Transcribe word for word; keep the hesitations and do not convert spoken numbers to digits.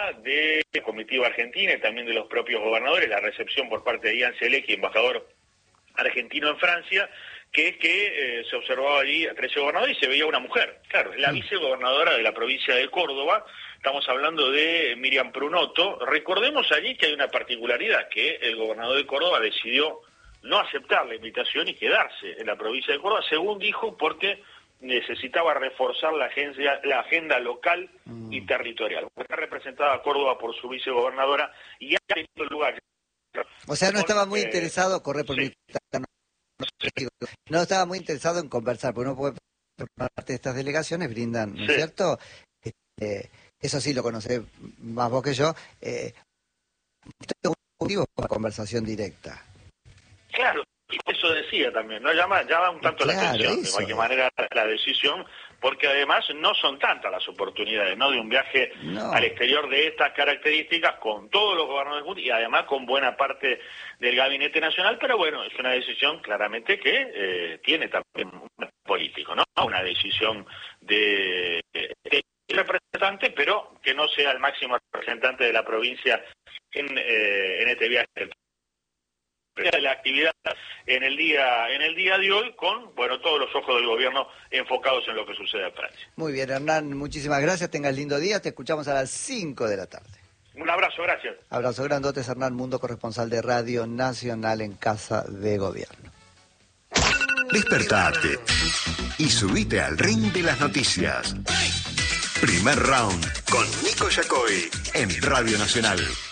de la comitiva argentina y también de los propios gobernadores, la recepción por parte de Ian Selecki, embajador argentino en Francia, que es que eh, se observaba allí a trece gobernadores y se veía una mujer. Claro, es la vicegobernadora de la provincia de Córdoba, estamos hablando de Miriam Prunoto. Recordemos allí que hay una particularidad, que el gobernador de Córdoba decidió no aceptar la invitación y quedarse en la provincia de Córdoba, según dijo, porque necesitaba reforzar la, agencia, la agenda local mm. y territorial. Está representada Córdoba por su vicegobernadora y ha tenido lugar. O sea, no estaba muy eh, interesado, correr por sí. mi... No estaba muy interesado en conversar, porque uno puede formar parte de estas delegaciones, brindan, ¿no es sí. cierto? Eh, eso sí lo conoce más vos que yo. Eh, estoy motivo para conversación directa. Claro, y eso decía también, ¿no? Llama, llama un tanto claro, la atención, eso. De cualquier manera, la decisión, porque además no son tantas las oportunidades, ¿no? De un viaje no. al exterior de estas características, con todos los gobernadores del mundo y además con buena parte del gabinete nacional, pero bueno, es una decisión claramente que eh, tiene también un político, ¿no? Una decisión de, de representante, pero que no sea el máximo representante de la provincia en, eh, en este viaje. La actividad en el día en el día de hoy con, bueno, todos los ojos del gobierno enfocados en lo que sucede en Francia. Muy bien, Hernán, muchísimas gracias, tengas lindo día, te escuchamos a las cinco de la tarde. Un abrazo, gracias. Abrazo grandote, Hernán Mundo, corresponsal de Radio Nacional en Casa de Gobierno. Despertate y subite al ring de las noticias. Primer round con Nico Yacoy en Radio Nacional.